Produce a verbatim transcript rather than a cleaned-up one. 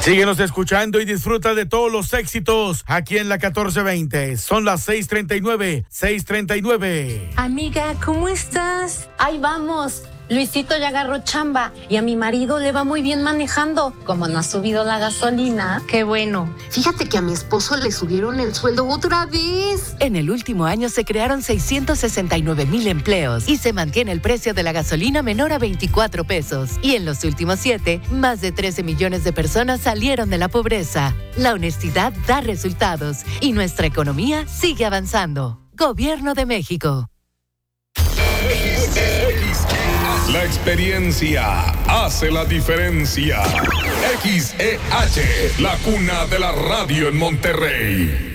Síguenos escuchando y disfruta de todos los éxitos aquí en la catorce veinte. Son las seis treinta y nueve, seis treinta y nueve. Amiga, ¿cómo estás? Ahí vamos. Luisito ya agarró chamba y a mi marido le va muy bien manejando. Como no ha subido la gasolina. Qué bueno. Fíjate que a mi esposo le subieron el sueldo otra vez. En el último año se crearon seiscientos sesenta y nueve mil empleos y se mantiene el precio de la gasolina menor a veinticuatro pesos. Y en los últimos siete, más de trece millones de personas salieron de la pobreza. La honestidad da resultados y nuestra economía sigue avanzando. Gobierno de México. La experiencia hace la diferencia. X E H, la cuna de la radio en Monterrey.